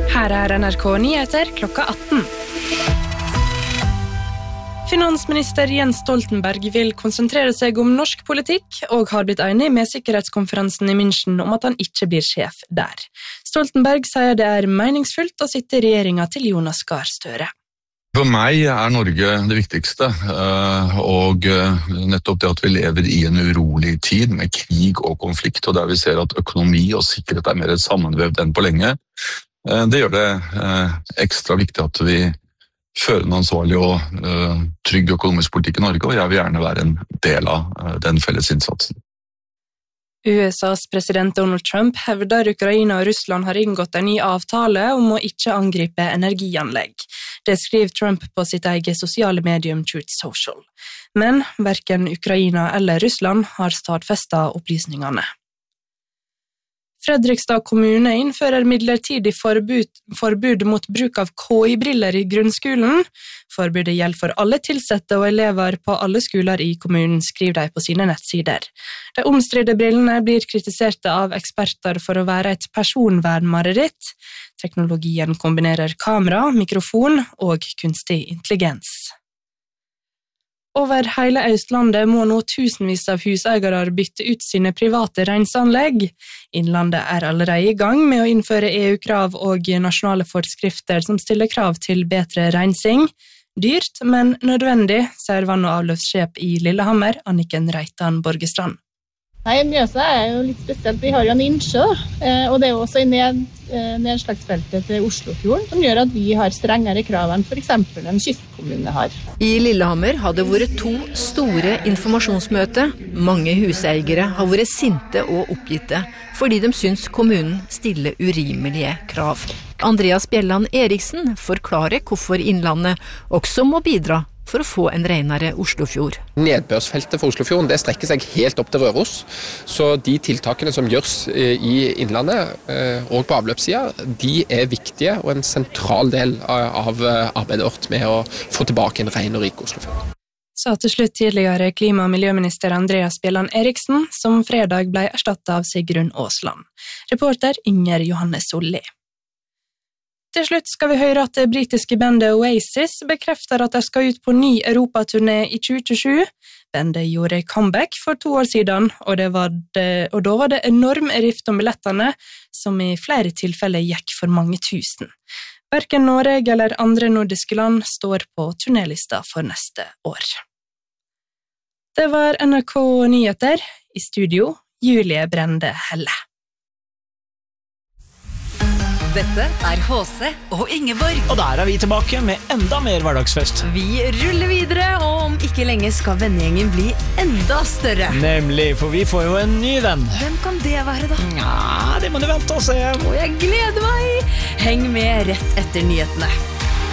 Her NRK Nyheter klokka 18. Finansminister Jens Stoltenberg vil konsentrere seg om norsk politikk og har blitt enig med sikkerhetskonferansen i München om at han ikke blir sjef der. Stoltenberg sier det meningsfullt å sitte i regjeringen til Jonas Gahr Støre. For meg Norge det viktigste, og nettopp det at vi lever i en urolig tid med krig og konflikt, og der vi ser at økonomi og sikkerhet mer sammenvevd enn på lenge. Det gjør det ekstra viktig at vi fører en ansvarlig og trygg økonomisk politikk i Norge, og jeg vil gjerne være en del av den felles innsatsen. USAs president Donald Trump hevder Ukraina og Russland har inngått en ny avtale om å ikke angripe energianlegg. Det skriver Trump på sitt eget sosiale medium Truth Social. Men hverken Ukraina eller Russland har stadfestet opplysningene. Fredrikstad kommune innfører midlertidig forbud mot bruk av KI-briller i grunnskolen. Forbudet gjelder for alle tilsatte og elever på alle skoler i kommunen, skriver de på sine nettsider. De omstridte brillene blir kritisert av eksperter for å være et personvernmareritt. Teknologien kombinerer kamera, mikrofon og kunstig intelligens. Over hele Østlandet må nå tusenvis av huseiere bytte ut sine private renseanlegg. Innlandet allerede i gang med å innføre EU-krav og nasjonale forskrifter som stiller krav til bedre rensing. Dyrt, men nødvendig, sier vann- og avløpssjef i Lillehammer, Anniken Reitan Borgestrand. Nei, Mjøsa jo litt spesielt. Vi har jo en innsjø, og det jo også i nedslagsfeltet til Oslofjorden, som gjør at vi har strengere krav enn for eksempel en kystkommune har. I Lillehammer hadde vært 2 store informasjonsmøter. Mange huseiere har vært sinte og oppgitte, fordi de syns kommunen stiller urimelige krav. Andreas Bjelland Eriksen forklarer hvorfor Innlandet også må bidra for å få en renere Oslofjord. Nedbørsfeltet for Oslofjorden det strekker seg helt opp til Røros, så de tiltakene som gjørs i Innlandet og på avløpssiden, de viktige og en sentral del av arbeidet vårt med å få tilbake en ren og rik Oslofjord. Sa til slutt tidligere klima- og miljøminister Andreas Bjelland Eriksen, som fredag ble erstattet av Sigrun Aasland. Reporter Inger Johannes Solli. Til slutt skal vi høre at det britiske bandet Oasis bekrefter at de skal ut på ny Europaturné i 2027. Bandet gjorde comeback for 2 år siden, og da var det enorm rift om billettene, som i flere tilfeller gikk for mange tusen. Hverken Norge eller andre nordiske land står på turnélista for neste år. Det var NRK Nyheter. I studio, Julie Brende Helle. Dette HC og Ingeborg. Og der vi tilbake med enda mer hverdagsfest. Vi ruller videre, og om ikke lenge skal vennegjengen bli enda større. Nemlig, for vi får jo en ny venn. Hvem kan det være da? Ja, det må du vente og se. Og jeg gleder meg! Heng med rett etter nyhetene.